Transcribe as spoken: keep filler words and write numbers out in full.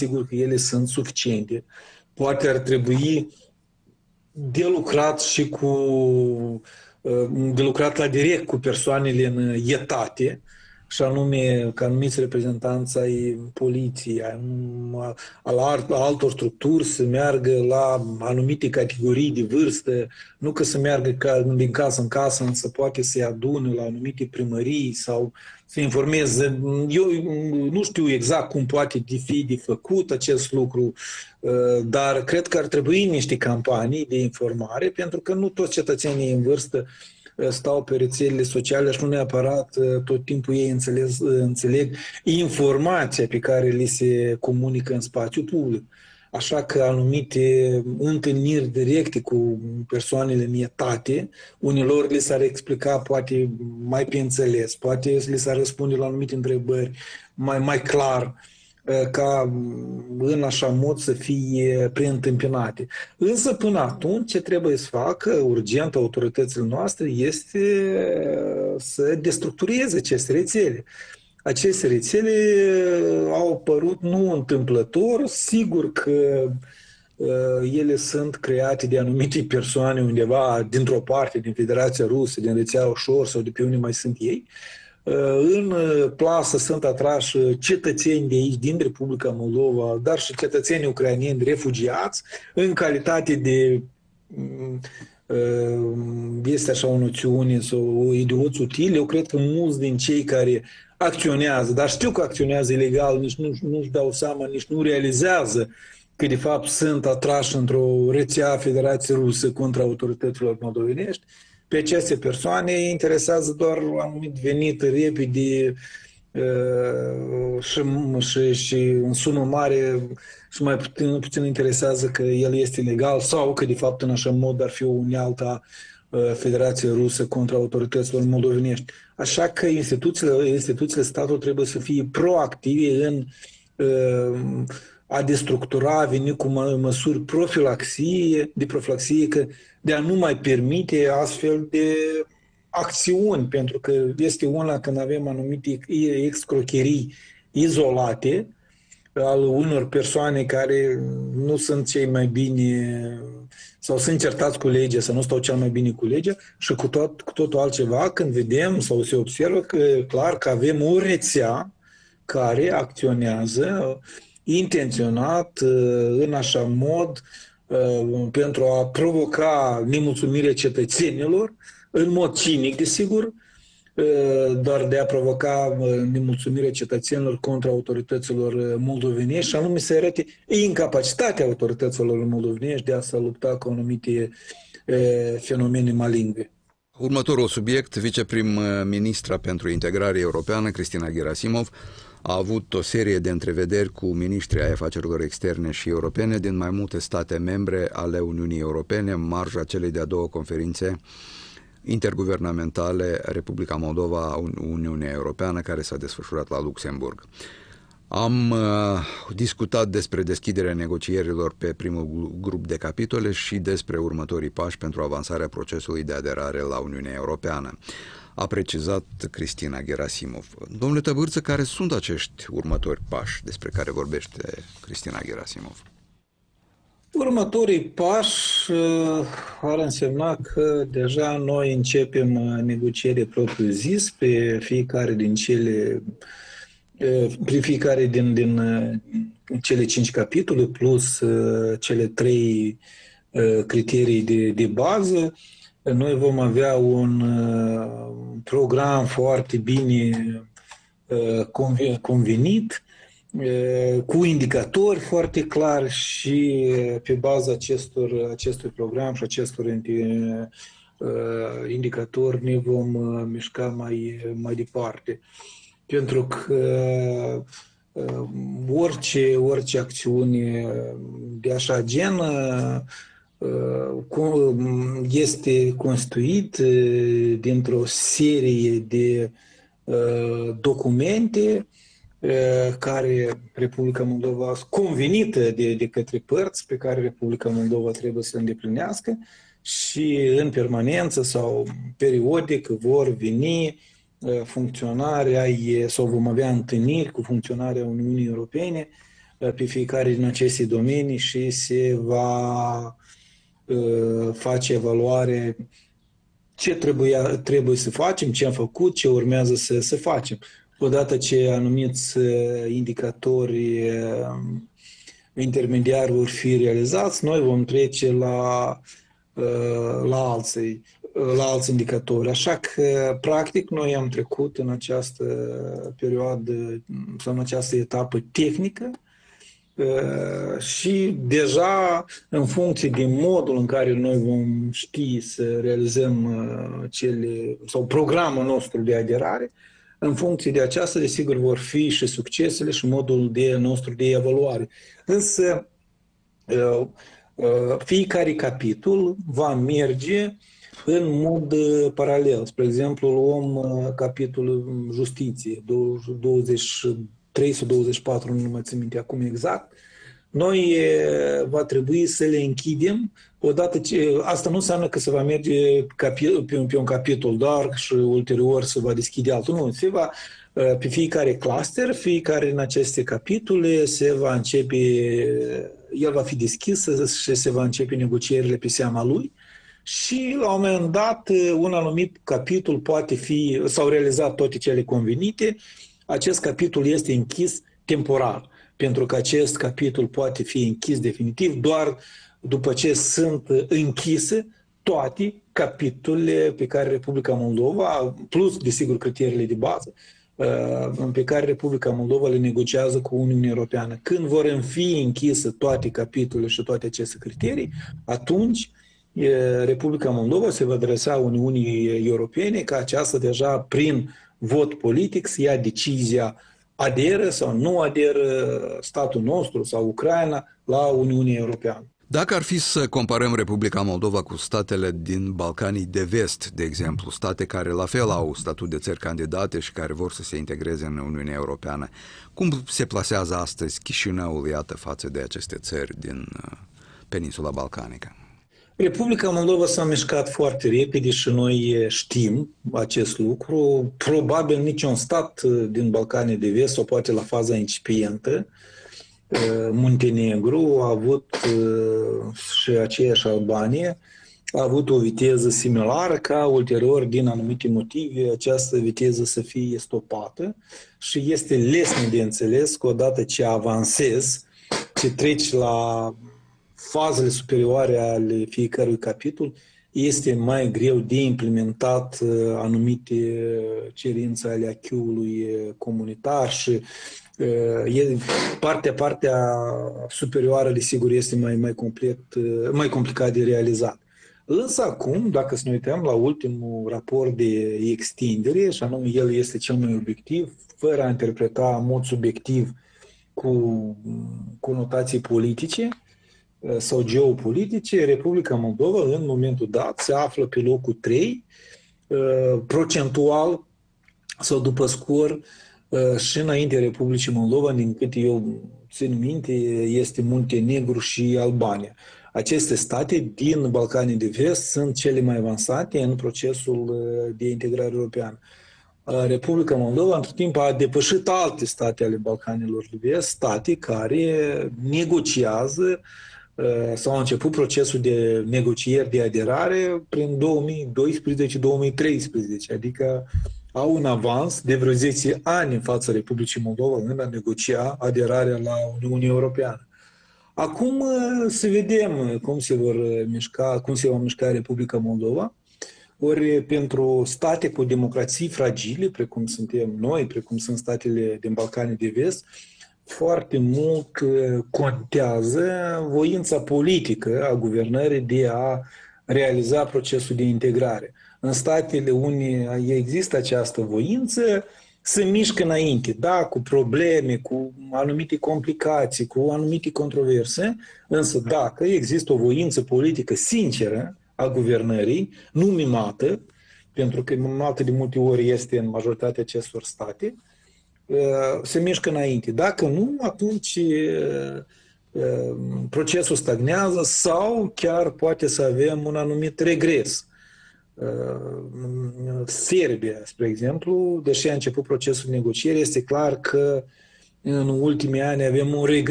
sigur că ele sunt suficiente. Poate ar trebui de lucrat și cu de lucrat la direct cu persoanele în etate, și anume ca anumiți reprezentanți ai poliției, al altor structuri să meargă la anumite categorii de vârstă, nu că să meargă ca, din casă în casă, însă poate să-i adune la anumite primării sau să informeze. Eu nu știu exact cum poate fi de făcut acest lucru, dar cred că ar trebui niște campanii de informare, pentru că nu toți cetățenii în vârstă stau pe rețelele sociale și nu neapărat tot timpul ei înțeleg, înțeleg informația pe care li se comunică în spațiu public. Așa că anumite întâlniri directe cu persoanele în etate, unilor li s-ar explica poate mai pe înțeles, poate li s-ar răspunde la anumite întrebări mai, mai clar, ca în așa mod să fie preîntâmpinate. Însă până atunci ce trebuie să facă urgent autoritățile noastre este să destructureze aceste rețele. Aceste rețele au apărut nu întâmplător, sigur că ele sunt create de anumite persoane undeva dintr-o parte, din Federația Rusă, din rețea ușor sau de pe unde mai sunt ei. În plasă sunt atrași cetățeni de aici, din Republica Moldova, dar și cetățeni ucraineni refugiați, în calitate de, este așa o noțiune, sau idioți utili. Eu cred că mulți din cei care acționează, dar știu că acționează ilegal, nici nu, nu-și dau seama, nici nu realizează că de fapt sunt atrași într-o rețea Federației Rusă contra autorităților moldovenești. Pe aceste persoane interesează doar un anumit venit repede uh, și, și, și în sumă mare și mai puțin, puțin interesează că el este legal sau că de fapt în așa mod ar fi o unealtă uh, Federație Rusă contra autorităților moldovenești. Așa că instituțiile, instituțiile statului trebuie să fie proactive în uh, a destructura, a veni cu mă, măsuri profilaxie, de profilaxie, că de a nu mai permite astfel de acțiuni, pentru că este una când avem anumite excrocherii izolate al unor persoane care nu sunt cei mai bine sau sunt certați cu legea sau nu stau cel mai bine cu legea și cu, tot, cu totul altceva când vedem sau se observă că clar că avem o rețea care acționează intenționat în așa mod pentru a provoca nemulțumirea cetățenilor, în mod cinic, desigur, doar de a provoca nemulțumirea cetățenilor contra autorităților moldovenești, și anume să arate incapacitatea autorităților moldovenești de a se lupta cu anumite fenomene maligne. Următorul subiect, viceprim-ministra pentru integrare europeană, Cristina Gerasimov, a avut o serie de întrevederi cu miniștrii ai afacerilor externe și europene din mai multe state membre ale Uniunii Europene, în marja celei de-a doua conferințe interguvernamentale Republica Moldova, Uniunea Europeană, care s-a desfășurat la Luxemburg. Am uh, discutat despre deschiderea negocierilor pe primul grup de capitole și despre următorii pași pentru avansarea procesului de aderare la Uniunea Europeană. A precizat Cristina Gerasimov. Domnule Tăbârță, care sunt acești următori pași despre care vorbește Cristina Gerasimov? Următorii pași uh, ar însemna că deja noi începem negocieri propriu-zis pe fiecare din cele uh, prin fiecare din, din uh, cele cinci capitole plus uh, cele trei uh, criterii de, de bază. Noi vom avea un uh, program foarte bine uh, convenit, uh, cu indicatori foarte clari și pe baza acestor, acestui program și acestor uh, indicatori ne vom uh, mișca mai, mai departe. Pentru că uh, orice, orice acțiune de așa gen este constituit dintr-o serie de documente care Republica Moldova, convenită de, de către părți, pe care Republica Moldova trebuie să le îndeplinească și în permanență sau periodic vor veni funcționarea sau vom avea întâlniri cu funcționarea Uniunii Europene pe fiecare din aceste domenii și se va face evaluare ce trebuia, trebuie să facem, ce am făcut, ce urmează să, să facem. Odată ce anumiți indicatori intermediari vor fi realizați, noi vom trece la, la, alții, la alți indicatori. Așa că, practic, noi am trecut în această perioadă sau în această etapă tehnică și deja în funcție de modul în care noi vom ști să realizăm cele, sau programul nostru de aderare, în funcție de aceasta, desigur, vor fi și succesele și modul de nostru de evaluare. Însă, fiecare capitol va merge în mod paralel. Spre exemplu, luăm capitolul justiție, douăzeci trei sau douăzeci și patru, nu mai țin minte acum exact. Noi va trebui să le închidem odată ce... Asta nu înseamnă că se va merge pe un, pe un capitol doar și ulterior se va deschide altul. Nu, se va, pe fiecare cluster, fiecare din aceste capitole se va începe, el va fi deschis și se va începe negocierile pe seama lui și la un moment dat un anumit capitol poate fi, s-au realizat toate cele convenite, acest capitol este închis temporar, pentru că acest capitol poate fi închis definitiv doar după ce sunt închise toate capitolele pe care Republica Moldova, plus, desigur, criteriile de bază, pe care Republica Moldova le negociază cu Uniunea Europeană. Când vor fi închise toate capitolele și toate aceste criterii, atunci Republica Moldova se va adresa Uniunii Europene ca aceasta deja prin vot politic să ia decizia aderă sau nu aderă statul nostru sau Ucraina la Uniunea Europeană. Dacă ar fi să comparăm Republica Moldova cu statele din Balcanii de Vest, de exemplu, state care la fel au statut de țări candidate și care vor să se integreze în Uniunea Europeană, cum se plasează astăzi Chișinăul, iată, față de aceste țări din peninsula balcanică? Republica Moldova s-a mișcat foarte repede și noi știm acest lucru. Probabil niciun stat din Balcanii de Vest, sau poate la faza incipientă, Muntenegru a avut și aceeași Albania, a avut o viteză similară ca ulterior, din anumite motive, această viteză să fie stopată și este lesne de înțeles că odată ce avansezi, ce treci la fazele superioare ale fiecărui capitol, este mai greu de implementat anumite cerințe ale acquis-ului comunitar și partea, partea superioară, desigur, este mai, mai, complet, mai complicat de realizat. Însă acum, dacă să ne uităm la ultimul raport de extindere, și anume el este cel mai obiectiv, fără a interpreta în mod subiectiv cu conotații politice sau geopolitice, Republica Moldova în momentul dat se află pe locul trei, procentual sau după scor, și înainte Republicii Moldova, din câte eu țin minte, este Muntenegru și Albania. Aceste state din Balcanii de Vest sunt cele mai avansate în procesul de integrare europeană. Republica Moldova, într timp, a depășit alte state ale Balcanilor de Vest, state care negociază sau a început procesul de negocieri de aderare prin două mii doisprezece două mii treisprezece, adică au un avans de vreo zece ani în fața Republicii Moldova în a negocia aderarea la Uniunea Europeană. Acum să vedem cum se, vor mișca, cum se va mișca Republica Moldova. Ori pentru state cu democrații fragile, precum suntem noi, precum sunt statele din Balcanii de Vest, foarte mult contează voința politică a guvernării de a realiza procesul de integrare. În statele unde există această voință, se mișcă înainte, da, cu probleme, cu anumite complicații, cu anumite controverse, însă dacă există o voință politică sinceră a guvernării, nu mimată, pentru că mimată de multe ori este în majoritatea acestor state, se mișcă înainte. Dacă nu, atunci procesul stagnează sau chiar poate să avem un anumit regres. Serbia, spre exemplu, deși a început procesul de negociere, este clar că în ultimii ani avem un regres